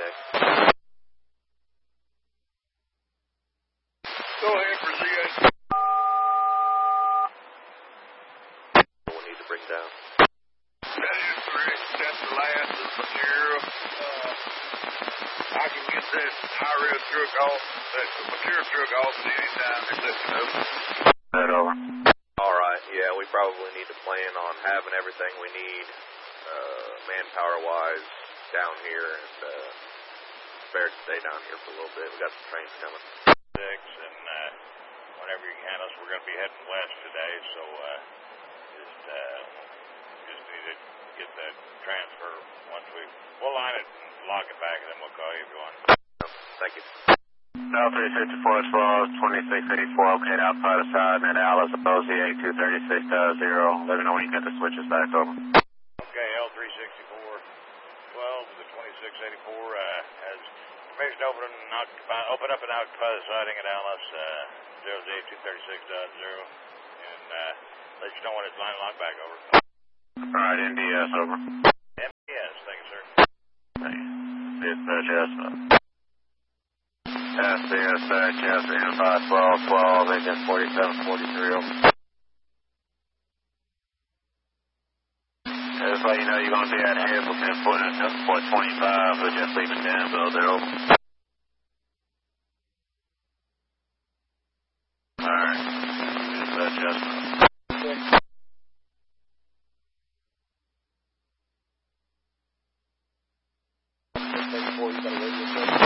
today. Go ahead for ZA. We'll need to bring down. That is correct. That's the last of the material. I can get that high-res truck off, that material truck off at any time. Just let me know. That over. All right. Yeah, we probably need to plan on having everything we need, manpower-wise, down here, and prepared to stay down here for a little bit. We got some trains coming. And whenever you can, we're going to be heading west today, so just need to get that transfer once we'll line it and lock it back, and then we'll call you if you want. Thank you. Now 354 as well as 2684, okay, outside of side, and Alice opposed the 8236.0. Let me know when you get the switches back over. Okay, L364, 12 to the 2684 has permission to open up and occupy the siding at Alice 08236.0, and let you know when it's line lock back over. Alright, NDS over. MPS, thank you, sir. Thank you. Dispatch S. SDSH, SN 51212, agent 4743 over. Just let you know you're going to be at Hamilton, point at 425, but just leaving Danville there over. Alright, dispatch S.